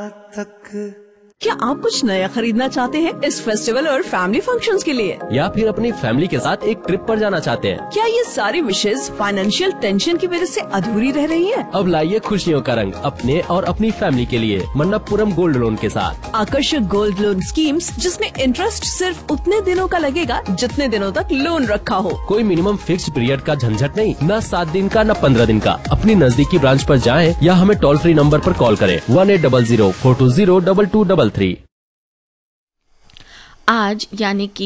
तक। क्या आप कुछ नया खरीदना चाहते हैं इस फेस्टिवल और फैमिली फंक्शंस के लिए, या फिर अपनी फैमिली के साथ एक ट्रिप पर जाना चाहते हैं? क्या ये सारी विशेष फाइनेंशियल टेंशन की वजह से अधूरी रह रही है? अब लाइए खुशियों का रंग अपने और अपनी फैमिली के लिए मन्नप्पुरम गोल्ड लोन के साथ। आकर्षक गोल्ड लोन स्कीम्स जिसमें इंटरेस्ट सिर्फ उतने दिनों का लगेगा जितने दिनों तक लोन रखा हो। कोई मिनिमम फिक्स्ड पीरियड का झंझट नहीं, न 7 दिन का न 15 दिन का। अपनी नजदीकी ब्रांच पर जाएं या हमें टोल फ्री नंबर पर कॉल करें 1800-420-2233। आज यानी कि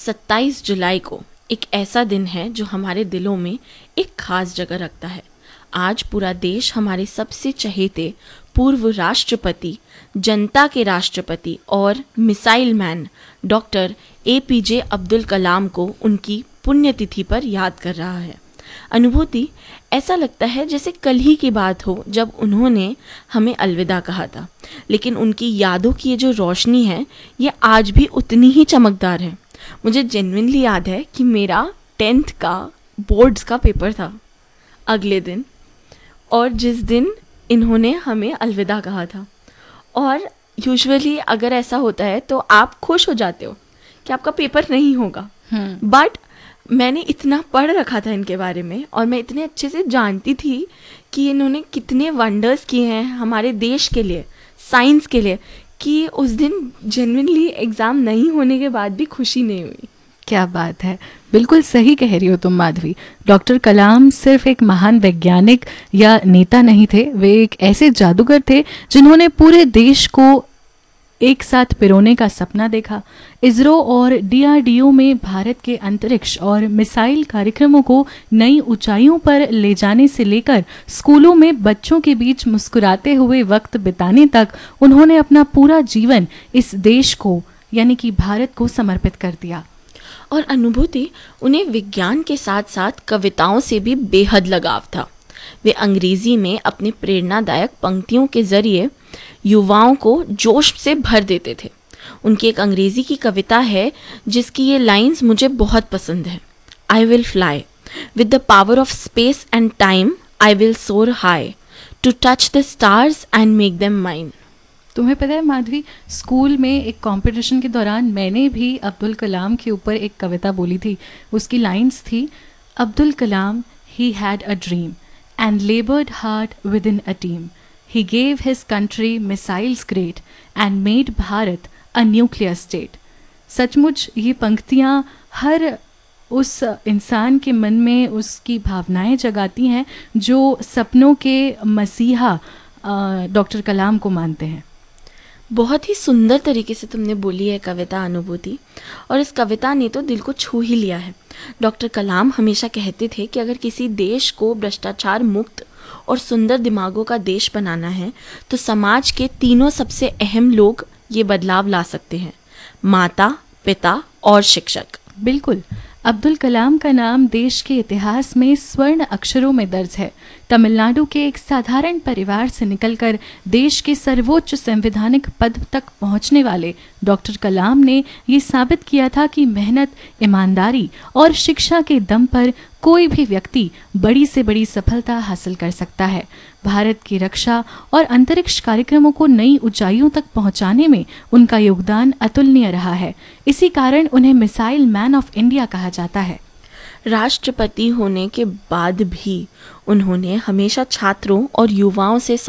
27 जुलाई को एक ऐसा दिन है जो हमारे दिलों में एक खास जगह रखता है। आज पूरा देश हमारे सबसे चहेते पूर्व राष्ट्रपति, जनता के राष्ट्रपति और missile man doctor APJ Abdul Kalam को उनकी पुण्यतिथि पर याद कर रहा है। अनुभूति ऐसा लगता है जैसे कल ही की बात हो जब उन्होंने हमें अलविदा कहा था, लेकिन उनकी यादों की ये जो रोशनी है ये आज भी उतनी ही चमकदार है। मुझे जेन्युइनली याद है कि मेरा 10th का बोर्ड्स का पेपर था अगले दिन, और जिस दिन इन्होंने हमें अलविदा कहा था। और यूजुअली अगर ऐसा होता है तो आप खुश हो जाते हो कि आपका पेपर नहीं होगा, बट मैंने इतना पढ़ रखा था इनके बारे में और मैं इतने अच्छे से जानती थी कि इन्होंने कितने वंडर्स किए हैं हमारे देश के लिए, साइंस के लिए, कि उस दिन जेन्युइनली एग्ज़ाम नहीं होने के बाद भी खुशी नहीं हुई। क्या बात है, बिल्कुल सही कह रही हो तुम माधवी। डॉक्टर कलाम सिर्फ एक महान वैज्ञानिक या नेता नहीं थे, वे एक ऐसे जादूगर थे जिन्होंने पूरे देश को एक साथ पिरोने का सपना देखा। इसरो और DRDO में भारत के अंतरिक्ष और मिसाइल कार्यक्रमों को नई ऊंचाइयों पर ले जाने से लेकर स्कूलों में बच्चों के बीच मुस्कुराते हुए वक्त बिताने तक उन्होंने अपना पूरा जीवन इस देश को यानी कि भारत को समर्पित कर दिया। और अनुभूति, उन्हें विज्ञान के साथ साथ कविताओं से भी बेहद लगाव था। वे अंग्रेजी में अपने प्रेरणादायक पंक्तियों के जरिए युवाओं को जोश से भर देते थे। उनकी एक अंग्रेजी की कविता है जिसकी ये लाइंस मुझे बहुत पसंद है। I will fly with the power of space and time, I will सोर high to touch the stars and make them mine. तुम्हें पता है माधवी, स्कूल में एक कंपटीशन के दौरान मैंने भी अब्दुल कलाम के ऊपर एक कविता बोली थी। उसकी लाइंस थी, Abdul Kalam he had a dream and labored hard within a team. He gave his country missiles great and made Bharat a nuclear state. सचमुच ये पंक्तियाँ हर उस इंसान के मन में उसकी भावनाएं जगाती हैं जो सपनों के मसीहा डॉक्टर कलाम को मानते हैं। बहुत ही सुंदर तरीके से तुमने बोली है कविता अनुभूति, और इस कविता ने तो दिल को छू ही लिया है। डॉक्टर कलाम हमेशा कहते थे कि अगर किसी देश को भ्रष्टाचार मुक्त और सुंदर दिमागों का देश बनाना है तो समाज के तीनों सबसे अहम लोग ये बदलाव ला सकते हैं, माता, पिता और शिक्षक। बिल्कुल, अब्दुल कलाम का नाम देश के इतिहास में स्वर्ण अक्षरों में दर्ज है। तमिलनाडु के एक साधारण परिवार से निकलकर देश के सर्वोच्च संवैधानिक पद तक पहुंचने वाले डॉक्टर कलाम ने ये साबित किया था कि मेहनत, ईमानदारी और शिक्षा के दम पर कोई भी व्यक्ति बड़ी से बड़ी सफलता हासिल कर सकता है। भारत की रक्षा और अंतरिक्ष कार्यक्रमों को नई ऊंचाइयों तक पहुंचाने में उनका योगदान अतुलनीय रहा है। इसी कारण उन्हें मिसाइल मैन ऑफ इंडिया कहा जाता है। राष्ट्रपति होने के बाद भी उन्होंने हमेशा छात्रों और युवाओं से